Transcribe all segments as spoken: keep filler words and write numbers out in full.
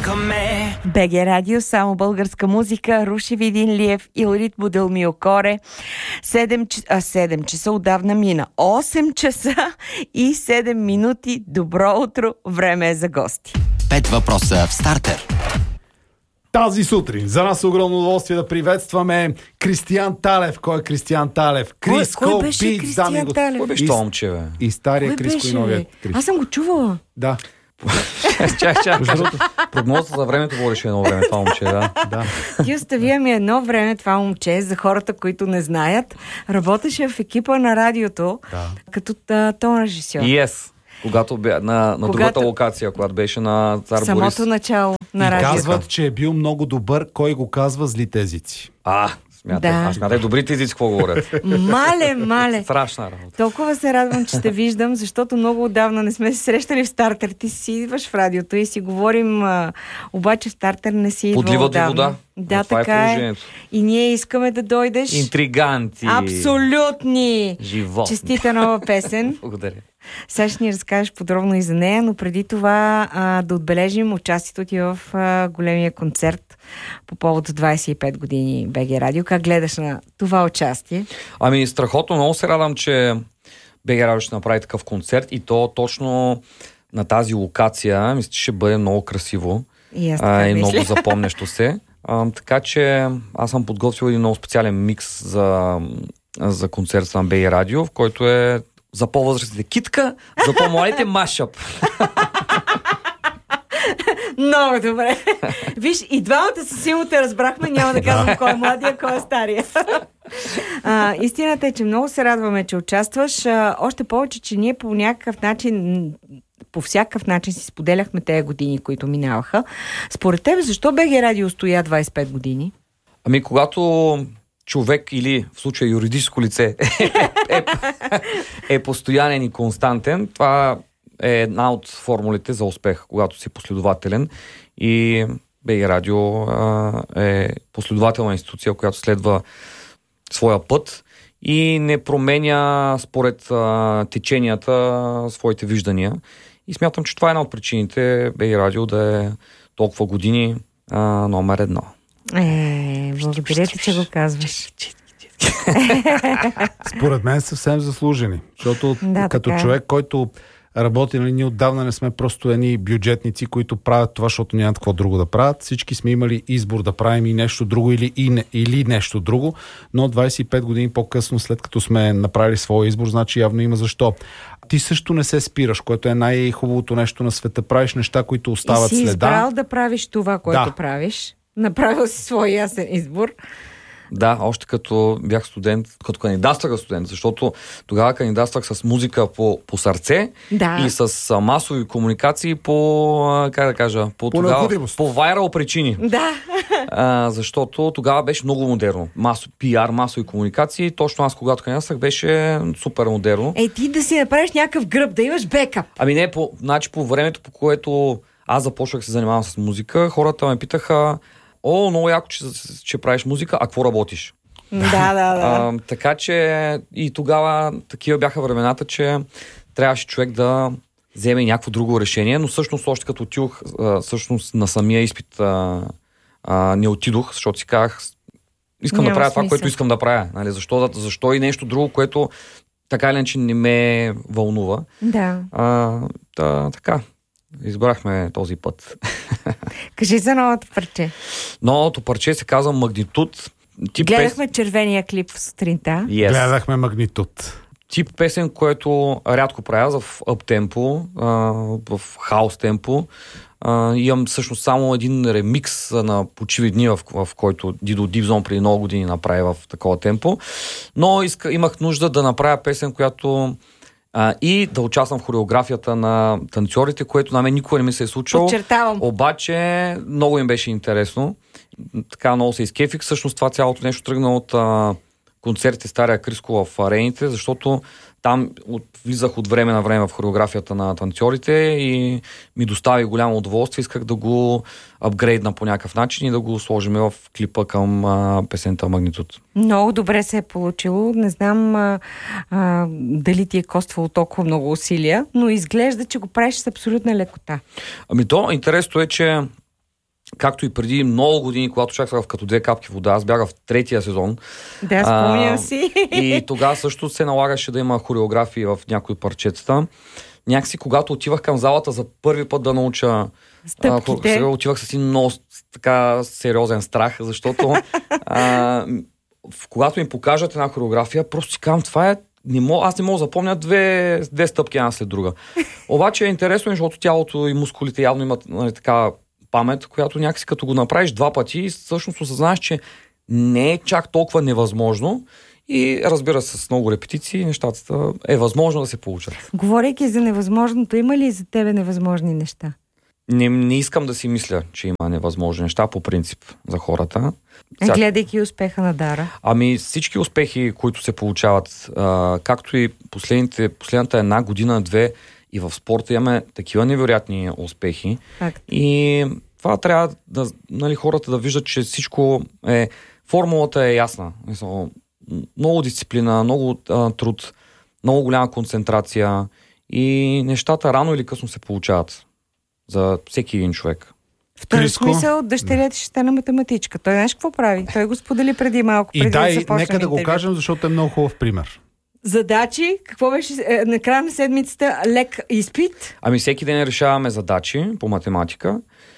БГ Радио, само българска музика, Руши Видинлиев и Лорит Будълмио Коре. седем, а, седем часа отдавна мина. осем часа и седем минути. Добро утро, време е за гости. Пет въпроса в стартер. Тази сутрин за нас е огромно удоволствие да приветстваме Кристиян Талев. Кой е Кристиян Талев? Криско кой, кой беше Бит, Кристиян Талев? Кой беше това момче, бе? И стария кой Криско беше? И новият Криско. Аз съм го чувала. Да. Чак, чак. Прогнозата за времето водеше едно време това момче, да. да. Ти оставя ми едно време това момче, за хората, които не знаят. Работеше в екипа на радиото, да. Като тон режисьор. Yes. Когато бе на, на когато... другата локация, когато беше на Цар самото Борис. Самото начало на радиото. И казват, че е бил много добър. Кой го казва? Злите езици. А, смятай. Да. Аз смятай добрите езици, какво говорят. Мале, мале. Страшна работа. Толкова се радвам, че те виждам, защото много отдавна не сме се срещали в стартер. Ти си идваш в радиото и си говорим, а, обаче в стартер не си идва отдавна. Подливат вода. Да, е, така е, е. И ние искаме да дойдеш. Интриганти. Абсолютни. Живот. Честита нова песен. Благодаря. Сега ще ни разкажеш подробно и за нея, но преди това а, да отбележим участието ти в а, големия концерт по повод двайсет и пет години БГ Радио. Как гледаш на това участие? Ами страхотно, много се радвам, че БГ Радио ще направи такъв концерт и то точно на тази локация. Мисля, че ще бъде много красиво и, аз а, и мисля. много запомнящо се. А, така че аз съм подготвил един много специален микс за, за концерт на БГ Радио, в който е за по-възрастните китка, за по-младите машъп. Много добре. Виж, и двамата със силно те разбрахме, няма да казвам кой е младия, кой е стария. А, истината е, че много се радваме, че участваш. А, още повече, че ние по някакъв начин, по всякакъв начин си споделяхме тези години, които минаваха. Според теб, защо БГ Радио стоя двайсет и пет години? Ами, когато човек или в случая юридическо лице е, е, е постоянен и константен, това е една от формулите за успех, когато си последователен. И БГ Радио а, е последователна институция, която следва своя път и не променя според а, теченията своите виждания. И смятам, че това е една от причините БГ Радио да е толкова години а, номер едно. Е, благодаря ти, че го казваш. Според мен съвсем заслужени. Защото да, като така. човек, който работи, нали, ние отдавна не сме просто едни бюджетници, които правят това, защото нямат какво друго да правят. Всички сме имали избор да правим и нещо друго или, и не, или нещо друго, но двайсет и пет години по-късно, след като сме направили своя избор, значи явно има защо. Ти също не се спираш, което е най-хубавото нещо на света. Правиш неща, които остават следа. И си следа. избрал да правиш това, което да. правиш. Направил си свой ясен избор. Да, още като бях студент, като кандидатствах студент, защото тогава кандидатствах с музика по, по сърце да. и с а, масови комуникации по, а, как да кажа, по, по, тогава, по вайрал причини. Да. А, защото тогава беше много модерно. Масо, пиар, масови комуникации. Точно аз, когато кандидатствах, беше супер модерно. Е, ти да си направиш някакъв гръб, да имаш бекъп. Ами не, по, значи по времето, по което аз започнах да се занимавам с музика, хората ме питаха: о, много яко, че, че правиш музика, а какво работиш? Да, да, да. А, така че и тогава такива бяха времената, че трябваше човек да вземе някакво друго решение, но всъщност още като отидох всъщност на самия изпит а, а, не отидох, защото си казах, искам Няма да правя смисъл. това, което искам да правя. Нали? Защо, защо и нещо друго, което така или иначе не ме вълнува. Да. А, да, така. Избрахме този път. Кажи за новото парче. Новото парче се казва Магнитуд. Тип Гледахме пес... червения клип в сутринта. Yes. Гледахме Магнитуд. Тип песен, което рядко правя в ъп-темпо, в хаус-темпо. Имам всъщност само един ремикс на Почиви дни, в, в който Дидо Дивзон преди много години направи в такова темпо. Но иска, имах нужда да направя песен, която А, и да участвам в хореографията на танцорите, което на мен никога не ми се е случило. Подчертавам. Обаче много им беше интересно. Така много се изкефих. Всъщност това цялото нещо тръгна от а, концертите Стария Криско в арените, защото там от, влизах от време на време в хореографията на танцорите и ми достави голямо удоволствие. Исках да го апгрейдна по някакъв начин и да го сложим в клипа към а, песента Магнитуд. Много добре се е получило. Не знам а, а, дали ти е коствало толкова много усилия, но изглежда, че го правиш с абсолютна лекота. Ами то, интересното е, че както и преди много години, когато чаках в Като две капки вода, аз бях в третия сезон. Да, спомням си. И тогава също се налагаше да има хореографии в някои парчетата. Някакси, когато отивах към залата за първи път да науча стъпките, а, отивах с един много така сериозен страх, защото а, в, когато ми покажат една хореография, просто си казвам, това е Не мог, аз не мога да запомня две, две стъпки една след друга. Обаче е интересно, защото тялото и мускулите явно имат, нали, така памет, която някакси като го направиш два пъти, всъщност осъзнаеш, че не е чак толкова невъзможно и разбира се, с много репетиции нещата е възможно да се получат. Говорейки за невъзможното, има ли за тебе невъзможни неща? Не, не искам да си мисля, че има невъзможни неща по принцип за хората. Сега... Гледайки успеха на Дара. Ами всички успехи, които се получават, а, както и последните, последната една година, две, и в спорта имаме такива невероятни успехи. Факт. И това трябва да, нали, хората да виждат, че всичко е... Формулата е ясна. Много дисциплина, много а, труд, много голяма концентрация и нещата рано или късно се получават за всеки един човек. В този смисъл дъщерята ще стане математичка. Той знаеш какво прави? Той го сподели преди малко. Преди и дай, да нека да интервю. го кажем, защото е много хубав пример. Задачи, какво беше е, на края на седмицата? Лек изпит? Ами всеки ден решаваме задачи по математика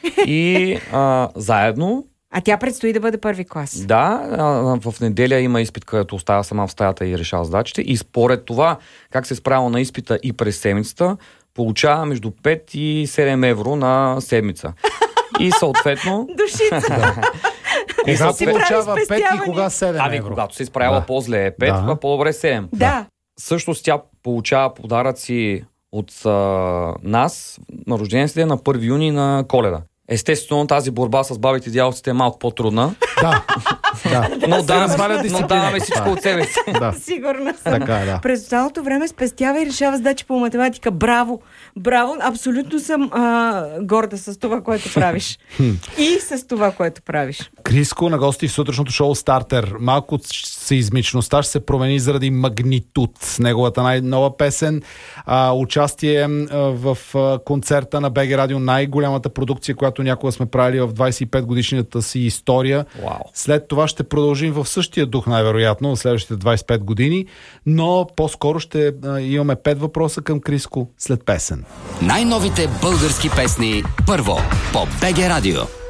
и а, заедно. А тя предстои да бъде първи клас. Да, а, в неделя има изпит, където остава сама в стаята и решава задачите. И според това, как се справя на изпита и през седмицата, получава между пет и седем евро на седмица. И съответно... Душица! Да. Кога си получава прави пет и кога седем Ами, евро? когато се изправила Да. по-зле е пет, Да. кога по-добре седем. Да. Също тя получава подаръци от а, нас на рождения си ден на първи юни на Коледа. Естествено, тази борба с бабите и дяволците е малко по-трудна. Да. да. Но, да, разваля но дисциплина. даваме всичко от себе си. Да. Сигурна съм. Така е, да. През останалото време спестява и решава задачи по математика. Браво! Браво! Абсолютно съм а, горда с това, което правиш. И с това, което правиш. Криско на гости в сутрешното шоу Стартер. Малко сеизмичността ще се промени заради Магнитуд. Неговата най-нова песен. А, участие а, в а, концерта на БГ Радио, най-голямата продукция, която някога сме правили в двадесет и пет годишната си история. Вау. След това ще продължим в същия дух, най-вероятно, в следващите двадесет и пет години, но по-скоро ще а, имаме пет въпроса към Криско след песен. Най-новите български песни първо по БГ Радио.